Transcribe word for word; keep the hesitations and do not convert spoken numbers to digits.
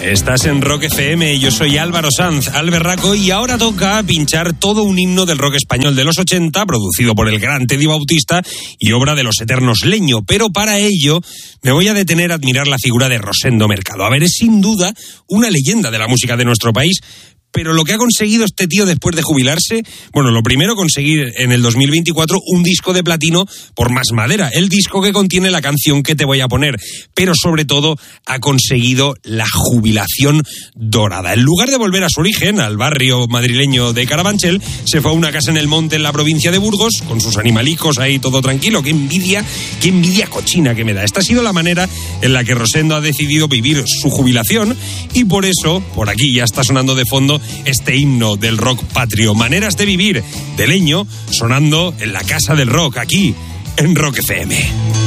Estás en Rock F M, yo soy Álvaro Sanz, Alberraco, y ahora toca pinchar todo un himno del rock español de los ochenta, producido por el gran Teddy Bautista y obra de los eternos Leño. Pero para ello me voy a detener a admirar la figura de Rosendo Mercado. A ver, es sin duda una leyenda de la música de nuestro país. Pero lo que ha conseguido este tío después de jubilarse, bueno, lo primero, conseguir en el dos mil veinticuatro un disco de platino por Más Madera, el disco que contiene la canción que te voy a poner, pero sobre todo ha conseguido la jubilación dorada. En lugar de volver a su origen, al barrio madrileño de Carabanchel, se fue a una casa en el monte en la provincia de Burgos, con sus animalicos ahí todo tranquilo. Qué envidia, qué envidia cochina que me da. Esta ha sido la manera en la que Rosendo ha decidido vivir su jubilación, y por eso, por aquí ya está sonando de fondo este himno del rock patrio, Maneras de Vivir, de Leño, sonando en la Casa del Rock, aquí en Rock F M.